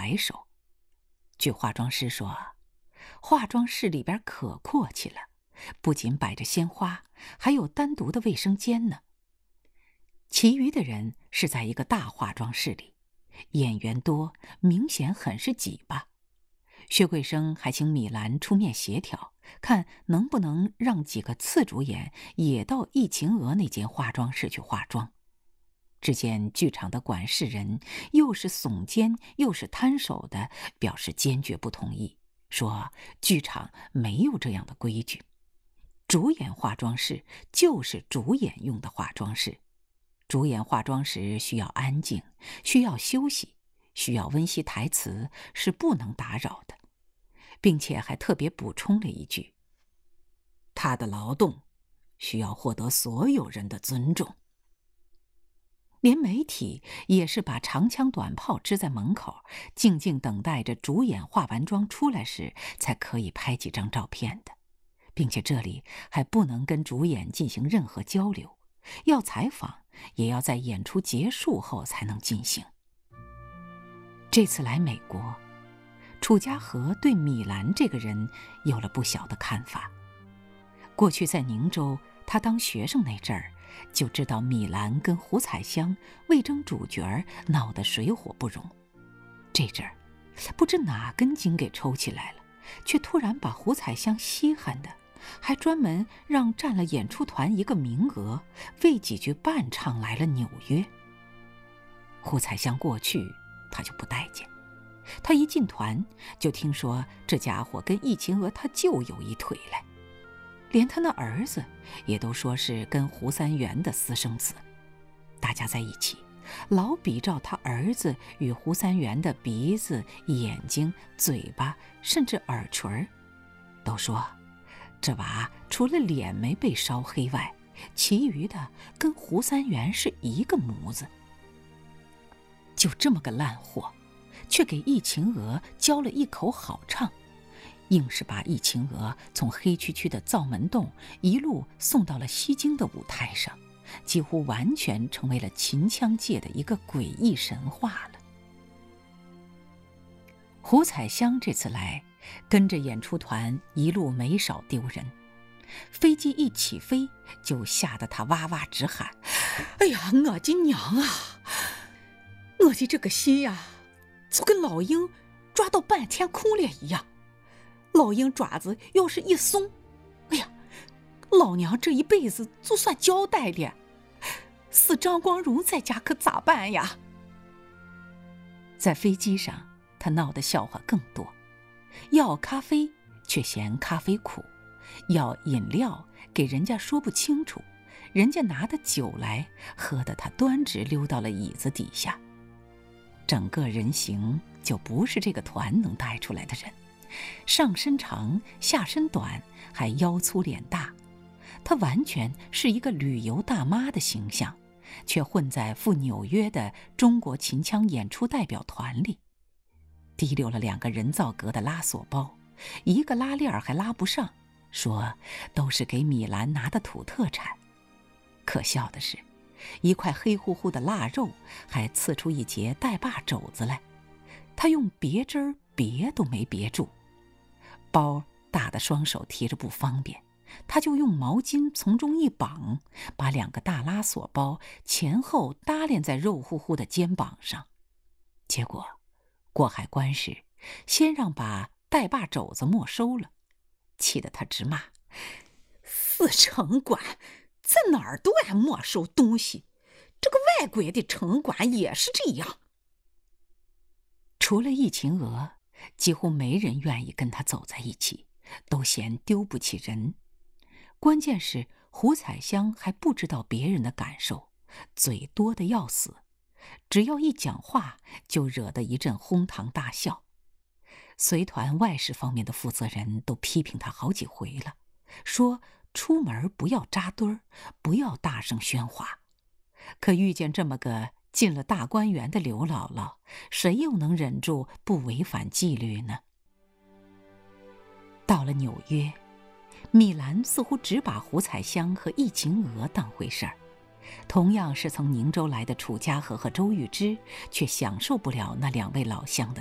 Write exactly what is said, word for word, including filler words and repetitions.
白手。据化妆师说，化妆室里边可阔气了，不仅摆着鲜花，还有单独的卫生间呢。其余的人是在一个大化妆室里，演员多，明显很是挤吧。薛桂生还请米兰出面协调，看能不能让几个次主演也到易晴娥那间化妆室去化妆。只见剧场的管事人又是耸肩又是摊手的，表示坚决不同意，说剧场没有这样的规矩。主演化妆室就是主演用的化妆室，主演化妆时需要安静，需要休息，需要温习台词，是不能打扰的，并且还特别补充了一句：他的劳动需要获得所有人的尊重。连媒体也是把长枪短炮支在门口，静静等待着主演化完妆出来时才可以拍几张照片的，并且这里还不能跟主演进行任何交流，要采访也要在演出结束后才能进行。这次来美国，楚家和对米兰这个人有了不小的看法。过去在宁州，他当学生那阵儿，就知道米兰跟胡彩香为争主角闹得水火不容。这阵儿不知哪根筋给抽起来了，却突然把胡彩香稀罕的，还专门让占了演出团一个名额，为几句伴唱来了纽约。胡彩香过去他就不待见，他一进团就听说这家伙跟易晴娥他舅有一腿来，连他那儿子也都说是跟胡三元的私生子。大家在一起老比照他儿子与胡三元的鼻子、眼睛、嘴巴，甚至耳垂，都说这娃除了脸没被烧黑外，其余的跟胡三元是一个模子。就这么个烂货，却给易晴娥教了一口好唱，硬是把易晴娥从黑黢黢的灶门洞一路送到了西京的舞台上，几乎完全成为了秦腔界的一个诡异神话了。胡彩香这次来，跟着演出团一路没少丢人，飞机一起飞就吓得他哇哇直喊：哎呀，我的娘啊，我的这个心呀，就跟老鹰抓到半天空了一样，老鹰爪子要是一松，哎呀，老娘这一辈子就算交代了，死张光荣在家可咋办呀？在飞机上他闹的笑话更多，要咖啡却嫌咖啡苦，要饮料给人家说不清楚，人家拿的酒来喝得他端直溜到了椅子底下。整个人形就不是这个团能带出来的人，上身长下身短，还腰粗脸大，她完全是一个旅游大妈的形象，却混在赴纽约的中国秦腔演出代表团里。提溜了两个人造革的拉锁包，一个拉链还拉不上，说都是给米兰拿的土特产。可笑的是，一块黑乎乎的腊肉还刺出一截带把肘子来，他用别针儿别都没别住。包大的双手提着不方便，他就用毛巾从中一绑，把两个大拉锁包前后搭连在肉乎乎的肩膀上。结果过海关时，先让把带把肘子没收了，气得他直骂：四城管在哪儿都爱没收东西，这个外国的城管也是这样。除了易晴娥，几乎没人愿意跟他走在一起，都嫌丢不起人。关键是胡彩香还不知道别人的感受，嘴多得要死，只要一讲话就惹得一阵哄堂大笑。随团外事方面的负责人都批评他好几回了，说出门不要扎堆儿，不要大声喧哗。可遇见这么个进了大观园的刘姥姥，谁又能忍住不违反纪律呢？到了纽约，米兰似乎只把胡彩香和易晴娥当回事儿，同样是从宁州来的楚家和和周玉芝，却享受不了那两位老乡的